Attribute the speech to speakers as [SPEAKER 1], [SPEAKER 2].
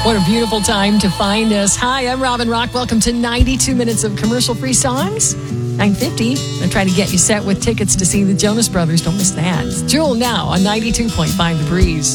[SPEAKER 1] What a beautiful time to find us. Hi, I'm Robin Rock. Welcome to 92 minutes of commercial-free songs. 9:50. I'm trying to get you set with tickets to see the Jonas Brothers. Don't miss that. It's Jewel now on 92.5 The Breeze.